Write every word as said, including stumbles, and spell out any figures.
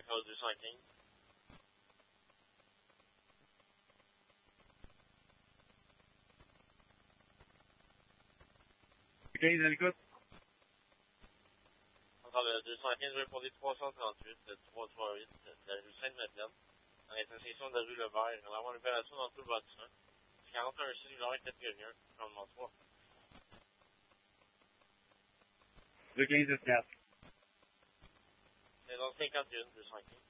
code deux cent quinze. quinze à l'écoute. Encore le deux cent quinze, répondez trois cent trente-huit, trois cent trente-huit, de la rue Sainte-Madeleine, dans l'intersection de la rue Levert. On va avoir une opération dans tout le bâtiment. C'est quarante et un six, numéro quatre prévenu, commandement trois. deux quinze quatre. C'est dans cinquante et un, deux cent quinze.